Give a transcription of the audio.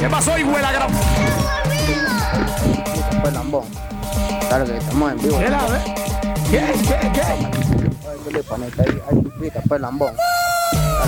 ¿Qué pasó, hijo de la gran? Pues lambón. Claro que estamos en vivo. ¿Qué? ¿Qué le pones ahí? Ay, pues lambón.